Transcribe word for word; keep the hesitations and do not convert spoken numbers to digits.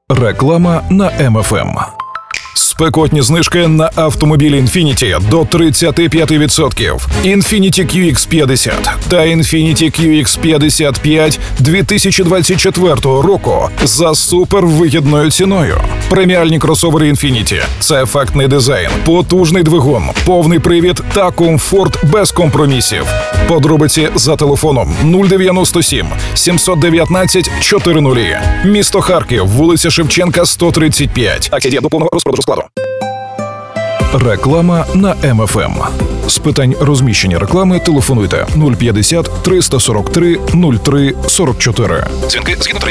Реклама на Ем Еф Ем. Спекотні знижки на автомобілі Infiniti до тридцять п'ять відсотків. Infiniti кью ікс п'ятдесят та Infiniti кью ікс п'ятдесят п'ять дві тисячі двадцять четвертого року за супервигідною ціною. Преміальні кросовери Infiniti – це ефектний дизайн, потужний двигун, повний привід та комфорт без компромісів. Подробиці за телефоном нуль дев'яносто сім сімсот дев'ятнадцять чотирнадцять. Місто Харків, вулиця Шевченка, сто тридцять п'ять. Акція діє до повного розпродажу складу. Реклама на Ем Еф Ем. З питань розміщення реклами телефонуйте нуль п'ятдесят триста сорок три нуль три сорок чотири. Дзвінки згідно